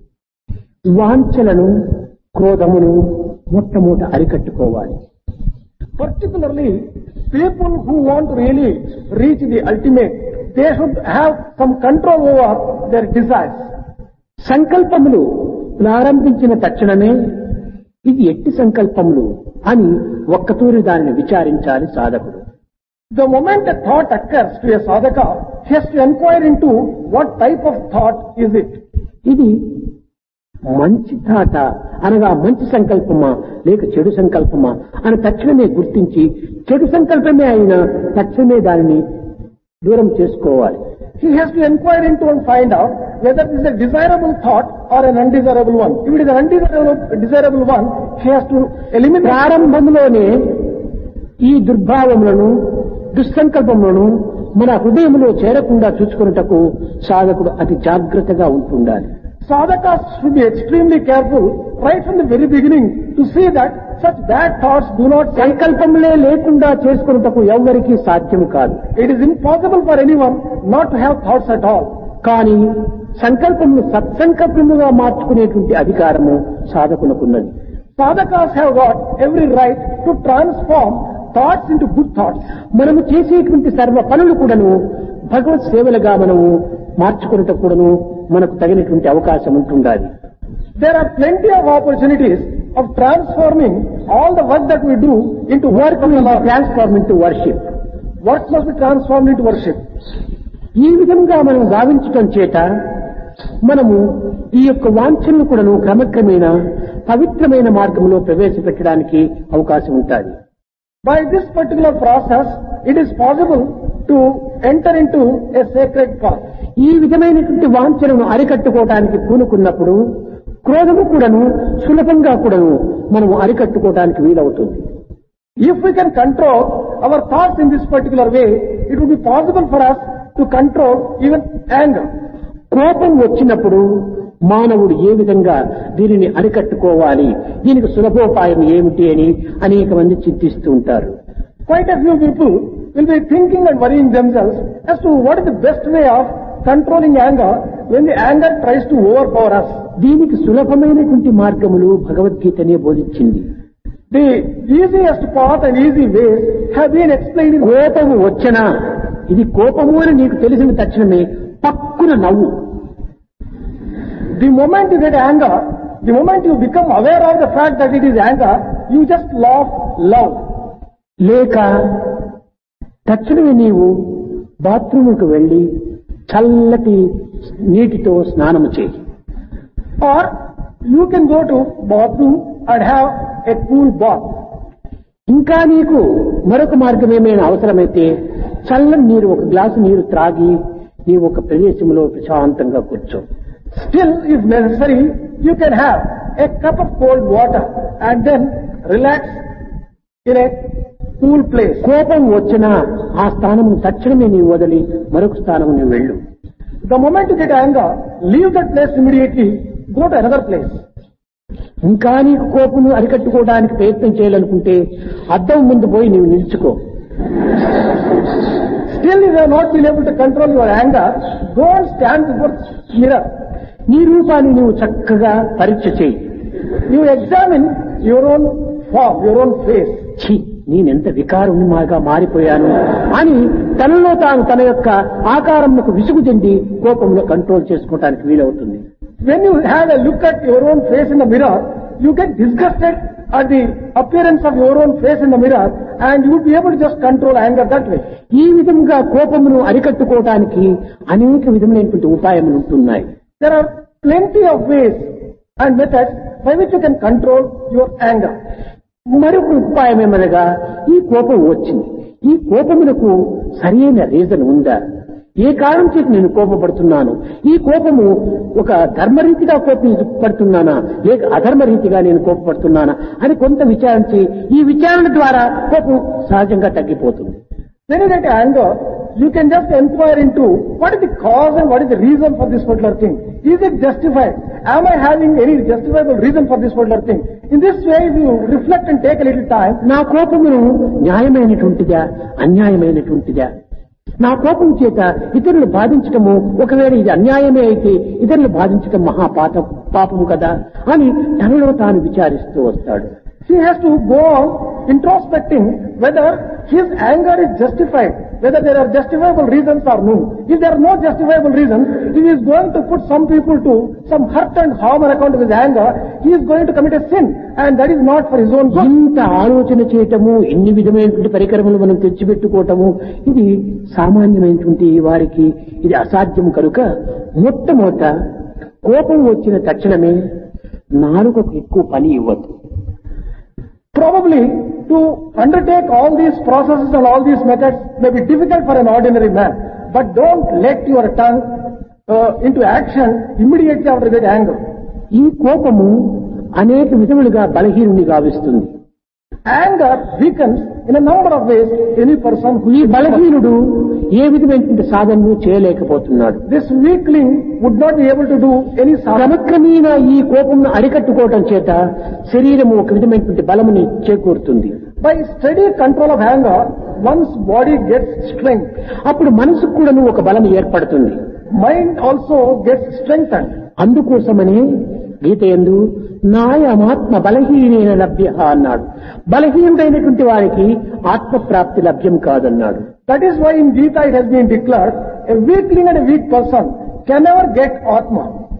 వాంఛలను క్రోధమును మొట్టమొదట అరికట్టుకోవాలి. Particularly, people who want to really reach the ultimate, they should have some control over their desires. సంకల్పములు ప్రారంభించిన తక్షణమే ఇది ఎట్టి సంకల్పములు అని ఒక్కతూరి దానిని విచారించాలి సాధకుడు. The moment a thought occurs to a sadhaka, he has to inquire into what type of thought is it. ఇది మంచి థాట అనగా మంచి సంకల్పమా లేక చెడు సంకల్పమా అని తక్షణమే గుర్తించి చెడు సంకల్పమే అయినా తక్షణమే దానిని దూరం చేసుకోవాలి. He has to inquire into and find out whether it is a desirable thought or an undesirable one. If it is an undesirable desirable one, he has to eliminate. ప్రారంభంలోనే ఈ దుర్భావములను దుస్సంకల్పములను మన హృదయంలో చేరకుండా చూసుకున్నటకు సాధకుడు అతి జాగ్రత్తగా ఉంటుండాలి. Sadhakas should be extremely careful right from the very beginning to see that such bad thoughts do not. సంకల్పములే లేకుండా చేసుకున్నటకు ఎవ్వరికీ సాధ్యము కాదు. It is impossible for anyone not to have thoughts at all. కానీ సంకల్పమును సత్సంకల్పముగా మార్చుకునేటువంటి అధికారము సాధకునకున్నది. Sadhakas have got every right to transform thoughts into good thoughts. మనము చేసేటువంటి సర్వ పనులు కూడాను భగవత్ సేవలుగా మనము మార్చుకున్నటకు కూడాను మనకు తగినటువంటి అవకాశం ఉంటుండాలి. There are plenty of opportunities of transforming all the work that we do into work of the Lord. Transform into worship. Work must be transformed into worship. ఈ విధంగా మనం గావించటం చేత మనము ఈ యొక్క వాంఛలను కూడాను క్రమక్రమేణా పవిత్రమైన మార్గంలో ప్రవేశపెట్టడానికి అవకాశం ఉంటుంది. By this particular process, it is possible to enter into a sacred path. ఈ విధమైనటువంటి వాంఛలను అరికట్టుకోవడానికి పూనుకున్నప్పుడు క్రోధము కూడాను సులభంగా కూడాను మనము అరికట్టుకోవడానికి వీలవుతుంది. If we can control our thoughts in this particular way, it would be possible for us to control even anger. కోపం వచ్చినప్పుడు మానవుడు ఏ విధంగా దీనిని అరికట్టుకోవాలి, దీనికి సులభోపాయం ఏమిటి అని అనేక మంది చింతిస్తూ ఉంటారు. Quite a few people will be thinking and worrying themselves as to what is the best way of controlling anger when the anger tries to overpower us. దీనికి సులభమైనటువంటి మార్గములు భగవద్గీతనే బోధించింది. The easiest path and easy ways have been explained in కోపము వచ్చినా ఇది కోపము అని నీకు తెలిసిన తక్షణమే పక్కున నవ్వు. The moment you get anger, the moment you become aware of the fact that it is anger, you just laugh loud. లేక తక్షణమే నీవు బాత్రూముకు వెళ్లి చల్లటి నీటితో స్నానము చేయి. Or you can go to bathroom and have a cool bath. ఇంకా నీకు మరొక మార్గం ఏమైనా అవసరమైతే చల్లని నీరు ఒక గ్లాసు నీరు త్రాగి నీవు ఒక ప్రదేశంలో ప్రశాంతంగా కూర్చో. Still, if necessary, you can have a cup of cold water and then relax in a cool place. కోపం వచ్చినా ఆ స్థానము తక్షణమే నీవు వదిలి మరొక స్థానము నీవు వెళ్ళు. The moment you get anger, leave that place immediately, go to another place. ఇంకా నీకు కోపము అరికట్టుకోవడానికి ప్రయత్నం చేయాలనుకుంటే అద్దం ముందు పోయి నీవు నిలుచుకో. Still, if you have not been able to control your anger, go and stand before mirror. నీ రూపాన్ని నీవు చక్కగా పరీక్ష చేయి. You examine your own form, your own face. ఛీ, నేనెంత వికారునిగా మారిపోయాను అని తనలో తాను తన యొక్క ఆకారంకు విసుగు చెంది కోపంలో కంట్రోల్ చేసుకోవడానికి వీలవుతుంది. When you have a look at your own face in the mirror, you get disgusted at the appearance of your own face in the mirror and you would be able to just control anger that way. ఈ విధంగా కోపమును అరికట్టుకోవడానికి అనేక విధమైనటువంటి ఉపాయములు ఉంటున్నాయి. There are plenty of ways and methods by which you can control your anger. మరొక ఉపాయం ఏమనగా ఈ కోపం వచ్చింది, ఈ కోపమునకు సరైన రీజన్ ఉందా, ఏ కారణం చేసి నేను కోపపడుతున్నాను, ఈ కోపము ఒక ధర్మరీతిగా కోపపడుతున్నానా లేక అధర్మ రీతిగా నేను కోపపడుతున్నానా అని కొంత విచారించి ఈ విచారణ ద్వారా కోపం సహజంగా తగ్గిపోతుంది. When you get anger, you can just inquire into what is the cause and what is the reason for this particular thing. Is it justified? Am I having any justifiable reason for this particular thing? In this way, if you reflect and take a little time, నా కోపమును న్యాయమైనటువంటిదా అన్యాయమైనటువంటిదా, నా కోపం చేత ఇతరులు బాధించటము ఒకవేళ ఇది అన్యాయమే అయితే ఇతరులు బాధించటం మహాపాత పాపము కదా అని తనలో తాను విచారిస్తూ వస్తాడు. he has to go on introspecting whether his anger is justified, whether there are justifiable reasons or no. If there are no justifiable reasons, if he is going to put some people to some hurt and harm on account of his anger, he is going to commit a sin and that is not for his own good. ఇంత ఆలోచన చేయటము, ఇన్ని విధమైనటువంటి పరికరములు మనం తెచ్చిపెట్టుకోవటము ఇది సామాన్యమైనటువంటి వారికి ఇది అసాధ్యం కనుక మొట్టమొదట కోపం వచ్చిన తక్షణమే నాలుకకు ఎక్కువ పని ఇవ్వదు. Probably to undertake all these processes and all these methods may be difficult for an ordinary man, but don't let your tongue uh, into action immediately after you get anger. ఈ కోపము అనేక విధములుగా బలహీనుని గావిస్తుంది. Anger weakens in a number of ways any person who ఈ బలహీనుడు ఏ విధమైనటువంటి సాధనను చేయలేకపోతున్నాడు. This weakling would not be able to do any sadhana. క్రమక్రమేణా ఈ కోపమును అరికట్టుకోవటం చేత శరీరము ఒక విధమైనటువంటి బలముని చేకూరుతుంది. By steady control of anger, one's body gets strength. అప్పుడు మనసుకు కూడాను ఒక బలం ఏర్పడుతుంది. Mind also gets strengthened. అందుకోసమనే గీత యందు నాయమాత్మ బలహీనైన లభ్య అన్నాడు. బలహీనుడైనటువంటి వారికి ఆత్మప్రాప్తి లభ్యం కాదన్నాడు. That is why in Gita it has been declared, a weakling and a weak person can never get Atma.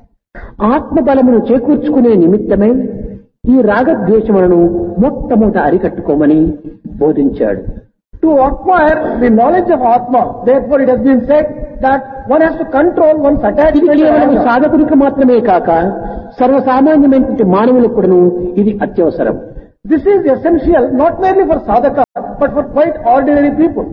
ఆత్మ బలమును చేకూర్చుకునే నిమిత్తమై ఈ రాగద్వేషములను మొట్టమొదట అరికట్టుకోమని బోధించాడు. To acquire the knowledge of Atma, therefore it has been said that one has to control one's ఇది attachment to కేవలం anger. సాధకునికి మాత్రమే కాక సర్వసామాన్యమైనటువంటి మానవులకు కూడాను ఇది అత్యవసరం. This is essential not merely for sadhaka but for quite ordinary people.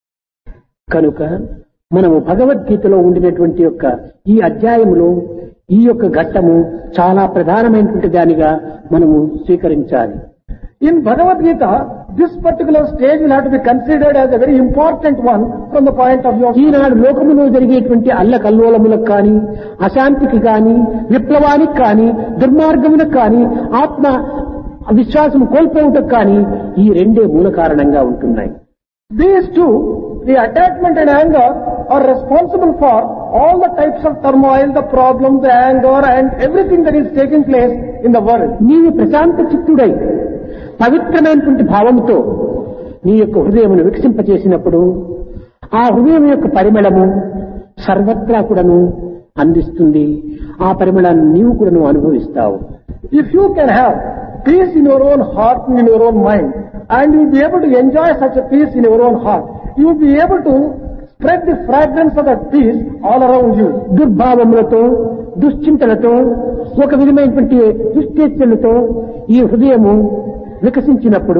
కనుక మనము భగవద్గీతలో ఉండినటువంటి యొక్క ఈ అధ్యాయములో ఈ యొక్క ఘట్టము చాలా ప్రధానమైనటువంటి దానిగా మనము స్వీకరించాలి. In Bhagavad Gita, this particular stage will have to be considered as a very important one from the point of view of ఈనాడు లోకములో జరిగేటువంటి అల్లకల్లోలములకు కానీ అశాంతికి కానీ విప్లవానికి కానీ దుర్మార్గములకు కానీ ఆత్మ విశ్వాసం కోల్పోవటకు కానీ ఈ రెండే మూల కారణంగా ఉంటున్నాయి. These two, the attachment and anger, are responsible for all the types of turmoil, the problems, the anger, and everything that is taking place in the world. నీవు ప్రశాంత చిత్తుడై పవిత్రమైనటువంటి భావంతో నీ యొక్క హృదయమును వికసింపచేసినప్పుడు ఆ హృదయం యొక్క పరిమళము సర్వత్రా కూడాను అందిస్తుంది. ఆ పరిమళాన్ని నీవు కూడాను అనుభవిస్తావు. If you can have peace in your own heart and in your own mind, and you will be able to enjoy such a peace in your own heart, you will be able to spread the fragrance of that peace all around you. దుర్భావములతో దుశ్చింతలతో ఒక విధమైనటువంటి దుశ్చేష్టలతో ఈ హృదయము వికసించినప్పుడు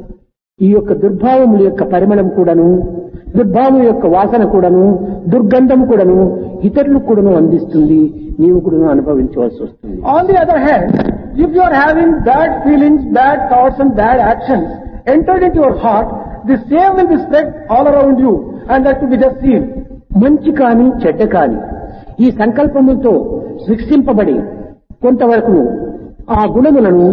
ఈ యొక్క దుర్భావముల యొక్క పరిమళం కూడాను, దుర్భావం యొక్క వాసన కూడాను, దుర్గంధం కూడాను ఇతరులకు కూడాను అందిస్తుంది. నీవు కూడాను అనుభవించవలసి వస్తుంది. On the other hand, if you are having bad feelings, bad thoughts and bad actions entered into your heart, the same will be spread all around you, and that will be just seen. మంచి కాని చెడ్డ కాని ఈ సంకల్పములతో వికసింపబడి కొంతవరకు ఆ గుణములను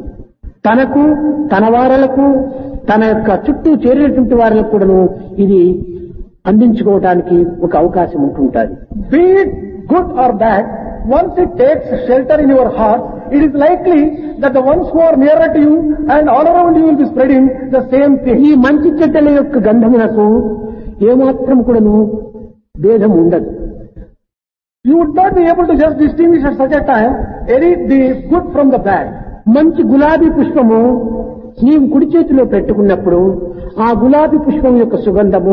తనకు తన వారలకు తన యొక్క చుట్టూ చేరినటువంటి వారికి కూడాను ఇది అందించుకోవడానికి ఒక అవకాశం ఉంటుంటుంది. Be it good or bad, once it takes shelter in your heart, it is likely that the ones who are nearer to you and all around you will be spreading the same thing. ఈ మంచి చెడ్డల యొక్క గంధములకు ఏమాత్రం కూడాను భేదం ఉండదు. You would not be able to just distinguish at such a time any the good from the bad. మంచి గులాబీ పుష్పము నీవు కుడి చేతిలో పెట్టుకున్నప్పుడు ఆ గులాబీ పుష్పం యొక్క సుగంధము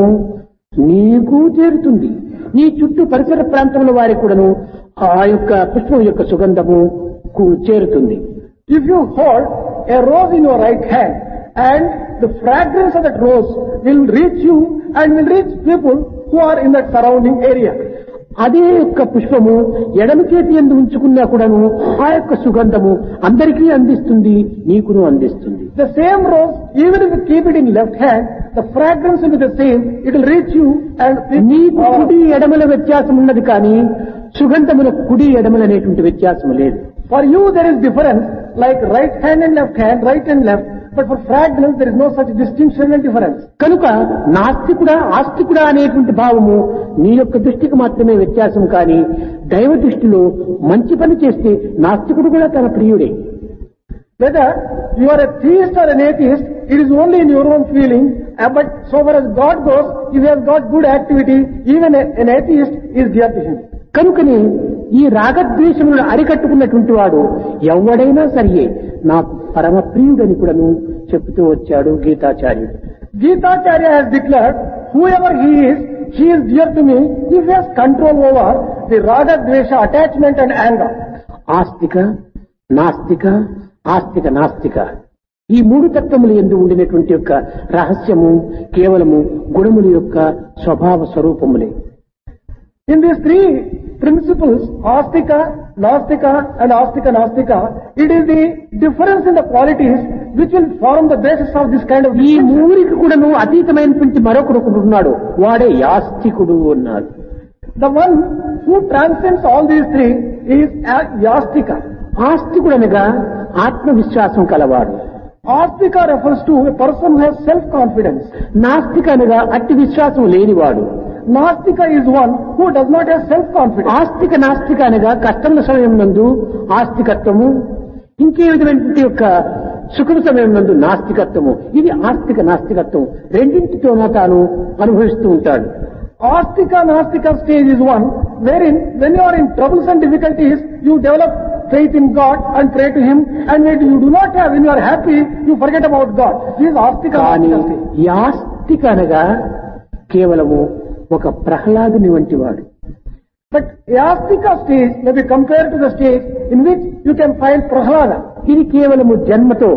నీకు చేరుతుంది. నీ చుట్టూ పరిసర ప్రాంతంలో వారికి కూడాను ఆ యొక్క పుష్పం యొక్క సుగంధము చేరుతుంది. If you hold a rose in your right hand, and the fragrance of that rose will reach you and will reach people who are in that surrounding area. అదే యొక్క పుష్పము ఎడమ చేతి యందు ఉంచుకున్నా కూడాను ఆ యొక్క సుగంధము అందరికీ అందిస్తుంది, నీకును అందిస్తుంది. The same rose, even if you keep it in left hand, the fragrance will be the same. It will reach you and నీకు కుడి ఎడమల వ్యత్యాసం ఉన్నది కానీ సుగంధముల కుడి ఎడమల అనేటువంటి వ్యత్యాసం లేదు. For you there is difference like right hand and left hand, right and left, but for fragrance there is no such distinction and difference. కనుక నాస్తికుడా ఆస్తికుడా అనేటువంటి భావము నీ యొక్క దృష్టికి మాత్రమే వ్యత్యాసం కానీ దైవ దృష్టిలో మంచి పని చేస్తే నాస్తికుడు కూడా తన ప్రియుడే. Whether you are a theist or an atheist, it is only in your own feeling, but so far as God goes, if you have got good activity, even a, an atheist is dear to him. కనుకని ఈ రాగద్వేషములను అరికట్టుకున్నటువంటి వాడు ఎవడైనా సరియే నాకు పరమ ప్రియుడని కూడాను చెప్తూ వచ్చాడు గీతాచార్యుడు. Gitacharya has declared, whoever he is, he is dear to me if he has control over the raga, dvesha, attachment and anger. ఆస్తిక నాస్తిక ఆస్తిక నాస్తిక ఈ మూడు తత్వములు యందు ఉండినటువంటి యొక్క రహస్యము కేవలము గుణముల యొక్క స్వభావ స్వరూపములే. In these three principles, astika, nastika and astika nastika, it is the difference in the qualities which will form the basis of this kind of ఈ మూరికి కూడాను అతీతమైనటువంటి మరొకడు ఉన్నాడు, వాడే యాస్తికుడు అన్నారు. The one who transcends all these three is yastika. ఆస్తికుడు అనగా ఆత్మవిశ్వాసం కలవాడు. Astika refers to a person who has self-confidence. నాస్తిక అనగా అట్టి విశ్వాసం లేనివాడు. Nastika is one who does not have self-confidence. ఆస్తిక నాస్తిక అనగా కష్టముల సమయం నందు ఆస్తికత్వము, ఇంకే విధమైనటువంటి యొక్క సుఖం సమయం నందు నాస్తికత్వము. ఇది ఆస్తిక నాస్తికత్వం రెండింటితోనూ తాను అనుభవిస్తూ ఉంటాడు. Astika nastika stage is one wherein when you are in troubles and difficulties, you develop faith in God and pray to Him, and when you do not have, when you are happy, you forget about God. This is Astika nastika stage. Yastika అనగా కేవలము ఒక ప్రహ్లాదుని వంటి వాడు. But Yastika stage may be compared to the stage in which you can find Prahlada. ఇది కేవలము జన్మతో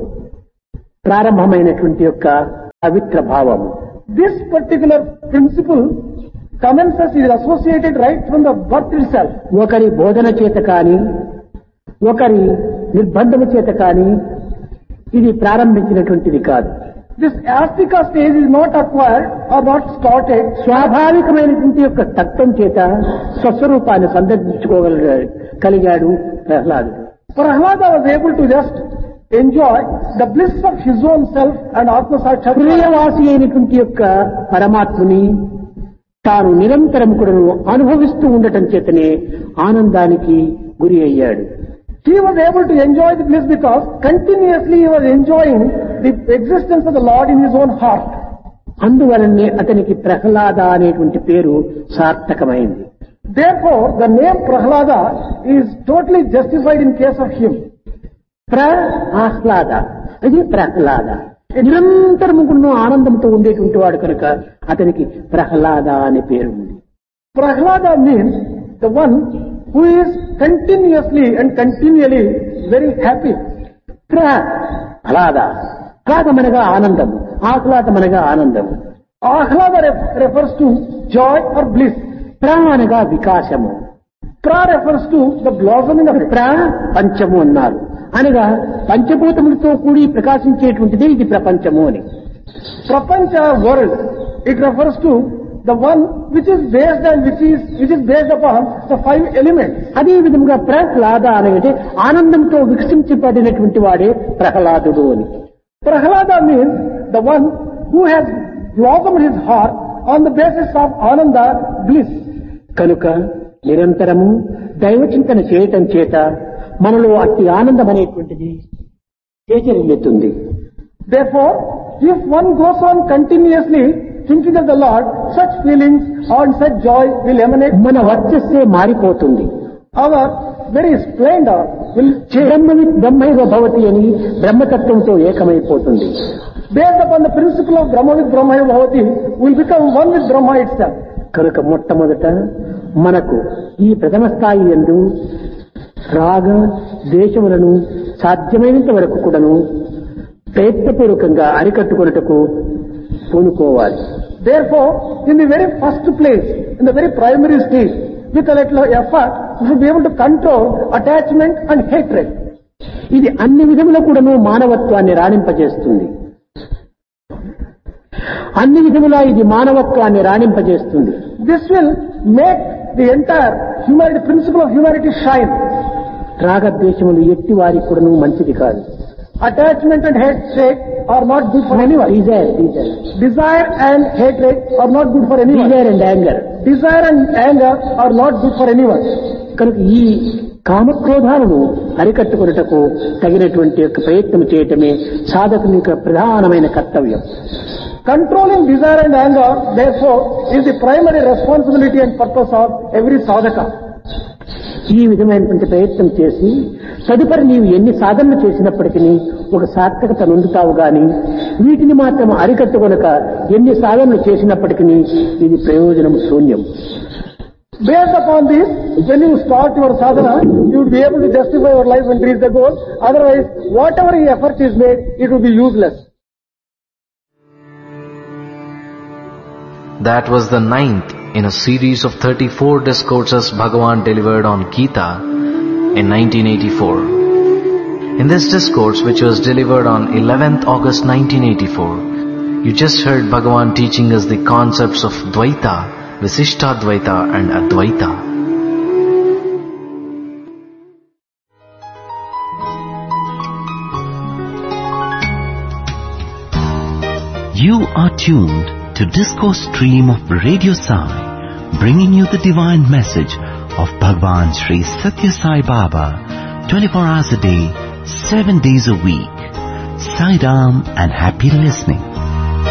ప్రారంభమైనటువంటి యొక్క పవిత్ర భావము. This particular principle commences, is associated right from the birth itself. ఒకరి బోధన చేత కానీ ఒకరి నిర్బంధము చేత కానీ ఇది ప్రారంభించినటువంటిది కాదు. This Astika stage is not acquired or not started. స్వాభావికమైనటువంటి యొక్క తత్వం చేత స్వస్వరూపాన్ని సందర్శించుకోగలిగాడు కలిగాడు ప్రహ్లాదుడు. Prahlada was able to just enjoy the bliss of his own self and Atma Sakshatkara. హృదయవాసి అయినటువంటి యొక్క పరమాత్మని తాను నిరంతరం కూడా అనుభవిస్తూ ఉండటం చేతనే ఆనందానికి గురి అయ్యాడు. He was able to enjoy the bliss because continuously he was enjoying the existence of the Lord in his own heart. అందువలనే అతనికి ప్రహ్లాద అనేటువంటి పేరు సార్థకమైంది. Therefore, the name Prahlada is totally justified in case of him. Prahlada ఇది ప్రహ్లాద నిరంతరము కూడా ఆనందంతో ఉండేటువంటి వాడు కనుక అతనికి ప్రహ్లాద అనే పేరు ఉంది. Prahlada means the one who is continuously and continually very happy. Prahlada ఆహ్లాదమనగా ఆనందం, ఆహ్లాదమనగా ఆనందం. Ahlada refers to joy or bliss. ప్ర అనగా వికాసము. Pra refers to the blossoming of it. ప్ర పంచము అన్నారు అనగా పంచభూతములతో కూడి ప్రకాశించేటువంటిదే ఇది ప్రపంచము అని. Prapancha world, it refers to the one which is based and which is which is based upon the five elements. అదే విధంగా ప్రహ్లాద అనేది ఆనందంతో వికసించబడినటువంటి వాడే ప్రహ్లాదుడు అని. Prahlada means the one who has blossomed his heart on the basis of Ananda, bliss. కనుక నిరంతరము దైవచింతన చేయటం చేత మనలో అట్టి ఆనందం అనేటువంటిది చేజరిల్లుతుంది. Therefore, if one goes on continuously thinking of the Lord, such feelings or such joy will emanate. మన వర్చస్సే మారిపోతుంది. Our very splendor will change. బ్రహ్మవి బ్రహ్మైవ భవతి అని బ్రహ్మతత్వంతో ఏకమైపోతుంది. Based upon the principle of Brahma with Brahma Bhavati, will become one with Brahma itself. కనుక మొట్టమొదట మనకు ఈ ప్రథమ స్థాయి యందు రాగ ద్వేషములను సాధ్యమైనంత వరకు కూడాను ప్రయత్నపూర్వకంగా అరికట్టుకొనుటకు పూనుకోవాలి. Therefore, in the very first place, in the very primary stage, with a little effort, we should be able to control attachment and hatred. ఇది అన్ని విధముల కూడాను మానవత్వాన్ని రాణింపజేస్తుంది. అన్ని విధములా ఇది మానవత్వాన్ని రాణింపజేస్తుంది. This will make the entire humanity, principle of humanity shine. రాగద్వేషములు ఎట్టి వారికి కూడాను మంచిది కాదు. Attachment and hatred are not good for anyone. Desire, desire. Desire and hatred are not good for anyone. Desire and anger. Desire and anger are not good for anyone. కనుక ఈ కామక్రోధాలను అరికట్టుకొనుటకు తగినటువంటి యొక్క ప్రయత్నం చేయటమే సాధకుని యొక్క ప్రధానమైన కర్తవ్యం. Controlling desire and anger, therefore, is the primary responsibility and purpose of every sadhaka. ఈ విధమైనటువంటి ప్రయత్నం చేసి తదుపరి నీవు ఎన్ని సాధనలు చేసినప్పటికీ ఒక సార్థకత నొందుతావు గాని వీటిని మాత్రం అరికట్టుకొనక ఎన్ని సాధనలు చేసినప్పటికీ ఇది ప్రయోజనం శూన్యం. Based upon this, when you start your sadhana, you would be able to justify your life and reach the goal. Otherwise, whatever effort is made, it will be useless. That was the ninth in a series of thirty-four discourses Bhagavan delivered on Gita in nineteen eighty-four. In this discourse, which was delivered on eleventh August nineteen eighty-four, you just heard Bhagavan teaching us the concepts of Dvaita, Visishtadvaita and Advaita. You are tuned to Discourse Stream of Radio Sai, bringing you the divine message of Bhagwan Sri Satya Sai Baba, twenty-four hours a day, seven days a week. Sai Ram and happy listening.